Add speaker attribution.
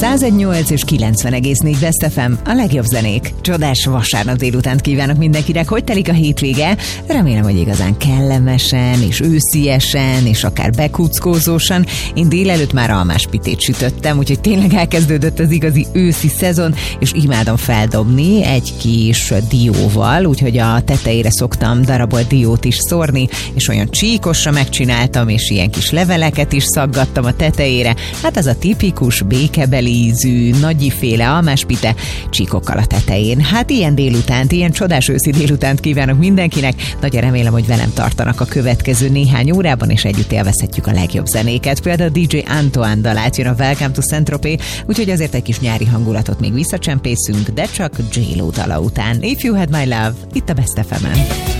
Speaker 1: 101.8 és 90,4 Best FM, a legjobb zenék. Csodás vasárnap délutánt kívánok mindenkinek. Hogy telik a hétvége? Remélem, hogy igazán kellemesen és ősziesen és akár bekuckózósan. Én délelőtt már almáspitét sütöttem, úgyhogy tényleg elkezdődött az igazi őszi szezon, és imádom feldobni egy kis dióval, úgyhogy a tetejére szoktam darabolt diót is szórni, és olyan csíkosra megcsináltam, és ilyen kis leveleket is szaggattam a tetejére. Hát az a tipikus békebeli ízű, nagyiféle almáspite csíkokkal a tetején. Hát ilyen délutánt, ilyen csodás őszi délutánt kívánok mindenkinek. Nagyon remélem, hogy velem tartanak a következő néhány órában, és együtt élvezhetjük a legjobb zenéket. Például a DJ Antoine dalát jön a Welcome to Saint-Tropez, úgyhogy azért egy kis nyári hangulatot még visszacsempészünk, de csak J-Lo dala után. If You Had My Love, itt a Best FM-en.